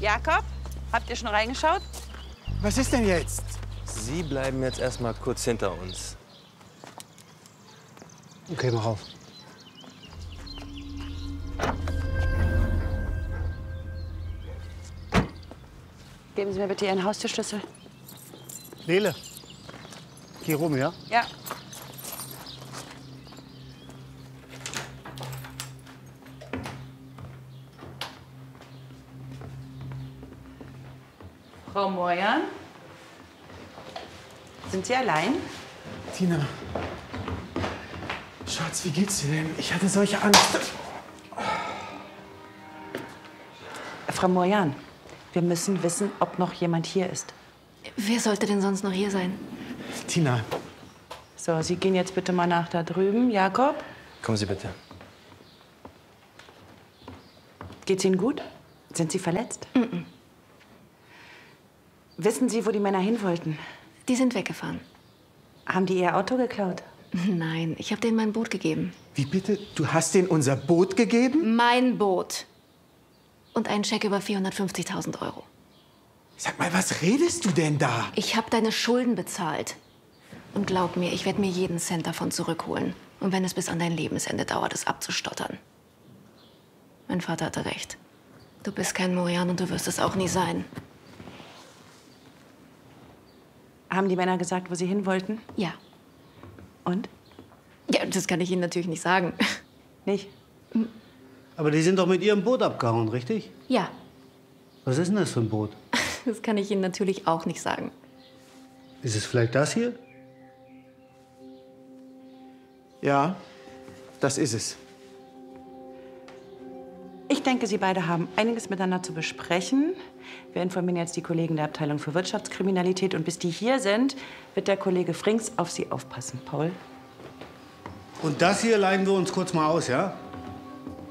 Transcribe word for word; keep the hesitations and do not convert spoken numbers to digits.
Jakob, habt ihr schon reingeschaut? Was ist denn jetzt? Sie bleiben jetzt erstmal kurz hinter uns. Okay, mach auf. Geben Sie mir bitte Ihren Haustürschlüssel. Lele, geh rum, ja? Ja. Frau Moyan? Sind Sie allein? Tina. Schatz, wie geht's dir denn? Ich hatte solche Angst. Frau Moyan, wir müssen wissen, ob noch jemand hier ist. Wer sollte denn sonst noch hier sein? Tina. So, Sie gehen jetzt bitte mal nach da drüben. Jakob? Kommen Sie bitte. Geht's Ihnen gut? Sind Sie verletzt? Mm-mm. Wissen Sie, wo die Männer hin wollten? Die sind weggefahren. Haben die Ihr Auto geklaut? Nein, ich habe denen mein Boot gegeben. Wie bitte? Du hast denen unser Boot gegeben? Mein Boot. Und einen Scheck über vierhundertfünfzigtausend Euro. Sag mal, was redest du denn da? Ich habe deine Schulden bezahlt. Und glaub mir, ich werde mir jeden Cent davon zurückholen. Und wenn es bis an dein Lebensende dauert, es abzustottern. Mein Vater hatte recht. Du bist kein Moyan und du wirst es auch nie sein. Haben die Männer gesagt, wo sie hin wollten? Ja. Und? Ja, das kann ich Ihnen natürlich nicht sagen. Nicht? Aber die sind doch mit ihrem Boot abgehauen, richtig? Ja, Was ist denn das für ein Boot? das kann ich Ihnen natürlich auch nicht sagen. Ist es vielleicht das hier? Ja, das ist es. Ich denke, Sie beide haben einiges miteinander zu besprechen. Wir informieren jetzt die Kollegen der Abteilung für Wirtschaftskriminalität. Und bis die hier sind, wird der Kollege Frings auf Sie aufpassen. Paul? Und das hier leihen wir uns kurz mal aus, ja?